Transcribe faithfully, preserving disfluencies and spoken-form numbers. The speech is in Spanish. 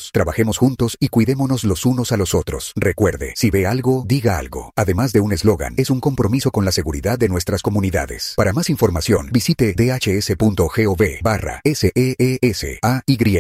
todos. Trabajemos juntos y cuidémonos los unos a los otros. Recuerde, si ve algo, diga algo. Además de un eslogan, es un compromiso con la seguridad de nuestras comunidades. Para más información, visite d h s punto gov barra S E E S A Y.